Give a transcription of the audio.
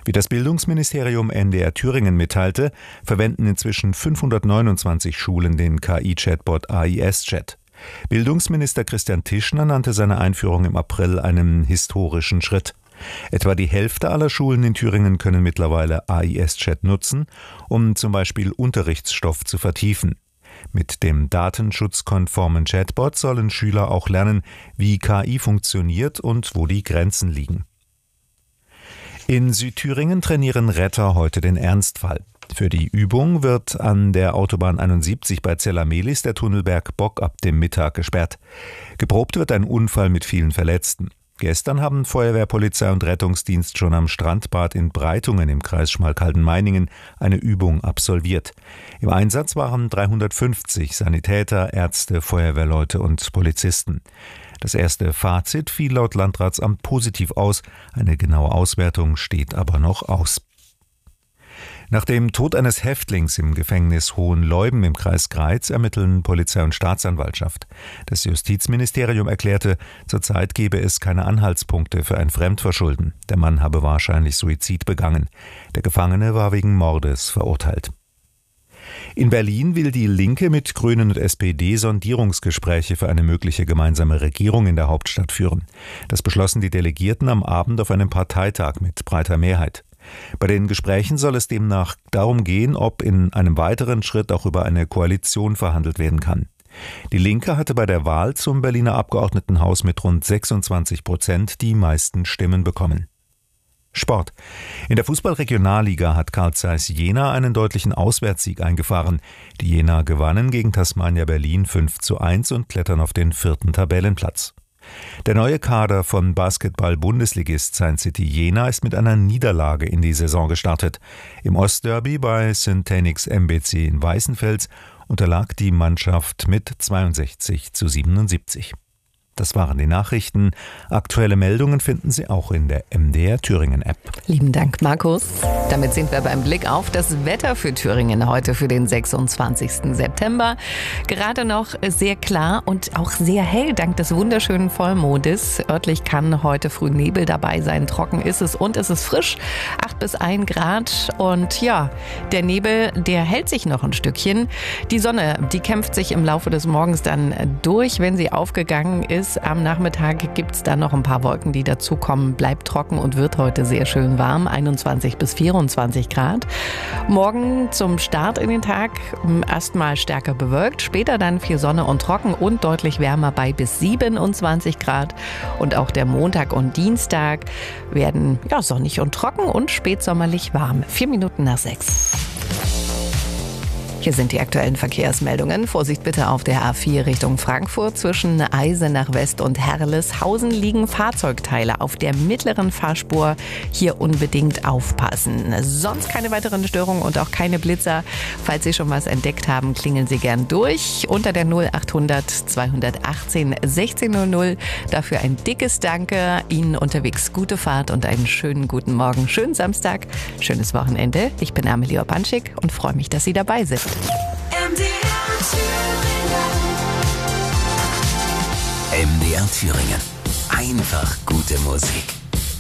Wie das Bildungsministerium NDR Thüringen mitteilte, verwenden inzwischen 529 Schulen den KI-Chatbot AIS-Chat. Bildungsminister Christian Tischner nannte seine Einführung im April einen historischen Schritt. Etwa die Hälfte aller Schulen in Thüringen können mittlerweile AIS-Chat nutzen, um zum Beispiel Unterrichtsstoff zu vertiefen. Mit dem datenschutzkonformen Chatbot sollen Schüler auch lernen, wie KI funktioniert und wo die Grenzen liegen. In Südthüringen trainieren Retter heute den Ernstfall. Für die Übung wird an der Autobahn 71 bei Zellamelis der Tunnelberg Bock ab dem Mittag gesperrt. Geprobt wird ein Unfall mit vielen Verletzten. Gestern haben Feuerwehr, Polizei und Rettungsdienst schon am Strandbad in Breitungen im Kreis Schmalkalden-Meiningen eine Übung absolviert. Im Einsatz waren 350 Sanitäter, Ärzte, Feuerwehrleute und Polizisten. Das erste Fazit fiel laut Landratsamt positiv aus. Eine genaue Auswertung steht aber noch aus. Nach dem Tod eines Häftlings im Gefängnis Hohenleuben im Kreis Greiz ermitteln Polizei und Staatsanwaltschaft. Das Justizministerium erklärte, zurzeit gebe es keine Anhaltspunkte für ein Fremdverschulden. Der Mann habe wahrscheinlich Suizid begangen. Der Gefangene war wegen Mordes verurteilt. In Berlin will die Linke mit Grünen und SPD Sondierungsgespräche für eine mögliche gemeinsame Regierung in der Hauptstadt führen. Das beschlossen die Delegierten am Abend auf einem Parteitag mit breiter Mehrheit. Bei den Gesprächen soll es demnach darum gehen, ob in einem weiteren Schritt auch über eine Koalition verhandelt werden kann. Die Linke hatte bei der Wahl zum Berliner Abgeordnetenhaus mit rund 26% die meisten Stimmen bekommen. Sport. In der Fußball-Regionalliga hat Carl Zeiss Jena einen deutlichen Auswärtssieg eingefahren. Die Jena gewannen gegen Tasmania Berlin 5:1 und klettern auf den 4. Tabellenplatz. Der neue Kader von Basketball-Bundesligist Saint City Jena ist mit einer Niederlage in die Saison gestartet. Im Ostderby bei Syntanix MBC in Weißenfels unterlag die Mannschaft mit 62:77. Das waren die Nachrichten. Aktuelle Meldungen finden Sie auch in der MDR Thüringen App. Lieben Dank, Markus. Damit sind wir beim Blick auf das Wetter für Thüringen heute für den 26. September. Gerade noch sehr klar und auch sehr hell dank des wunderschönen Vollmondes. Örtlich kann heute früh Nebel dabei sein. Trocken ist es und es ist frisch. 8 bis 1 Grad. Und ja, der Nebel, der hält sich noch ein Stückchen. Die Sonne, die kämpft sich im Laufe des Morgens dann durch, wenn sie aufgegangen ist. Am Nachmittag gibt es dann noch ein paar Wolken, die dazukommen. Bleibt trocken und wird heute sehr schön warm, 21 bis 24 Grad. Morgen zum Start in den Tag erstmal stärker bewölkt, später dann viel Sonne und trocken und deutlich wärmer bei bis 27 Grad. Und auch der Montag und Dienstag werden sonnig und trocken und spätsommerlich warm. 4 Minuten nach 6. Hier sind die aktuellen Verkehrsmeldungen. Vorsicht bitte auf der A4 Richtung Frankfurt. Zwischen Eisenach West und Herleshausen liegen Fahrzeugteile auf der mittleren Fahrspur. Hier unbedingt aufpassen. Sonst keine weiteren Störungen und auch keine Blitzer. Falls Sie schon was entdeckt haben, klingeln Sie gern durch. Unter der 0800 218 1600. Dafür ein dickes Danke. Ihnen unterwegs gute Fahrt und einen schönen guten Morgen. Schönen Samstag, schönes Wochenende. Ich bin Amelie Opanschik und freue mich, dass Sie dabei sind. MDR Thüringen. Einfach gute Musik.